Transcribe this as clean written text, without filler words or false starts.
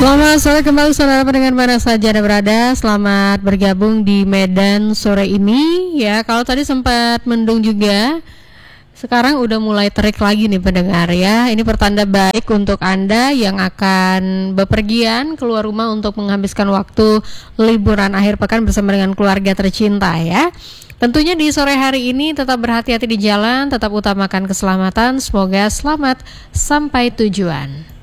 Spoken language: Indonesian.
Selamat sore kembali saudara pendengar mana saja Anda berada. Selamat bergabung di Medan sore ini. Ya, kalau tadi sempat mendung juga, sekarang udah mulai terik lagi nih pendengar ya. Ini pertanda baik untuk Anda yang akan bepergian keluar rumah untuk menghabiskan waktu liburan akhir pekan bersama dengan keluarga tercinta ya. Tentunya di sore hari ini tetap berhati-hati di jalan, tetap utamakan keselamatan. Semoga selamat sampai tujuan.